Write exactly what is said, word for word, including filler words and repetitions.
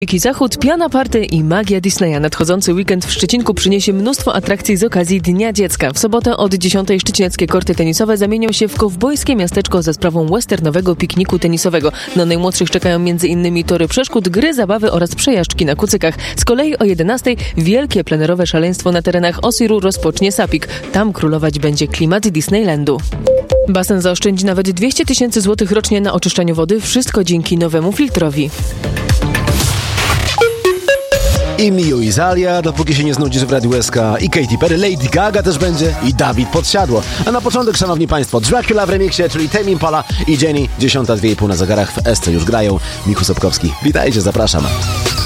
Dziki Zachód, piana party i magia Disneya. Nadchodzący weekend w Szczecinku przyniesie mnóstwo atrakcji z okazji Dnia Dziecka. W sobotę od dziesiątej szczecińskie korty tenisowe zamienią się w kowbojskie miasteczko za sprawą westernowego pikniku tenisowego. Na najmłodszych czekają m.in. tory przeszkód, gry, zabawy oraz przejażdżki na kucykach. Z kolei o jedenastej wielkie plenerowe szaleństwo na terenach Osiru rozpocznie Sapik. Tam królować będzie klimat Disneylandu. Basen zaoszczędzi nawet dwieście tysięcy złotych rocznie na oczyszczaniu wody. Wszystko dzięki nowemu filtrowi. I Miu i Zalia, dopóki się nie znudzisz w Radiu S K, i Katy Perry, Lady Gaga też będzie i Dawid Podsiadło. A na początek, szanowni państwo, Dracula w remiksie, czyli Tame Impala i Jenny, dziesiąta, dwie i pół na zegarach w S C już grają. Michu Sobkowski, witajcie, zapraszam.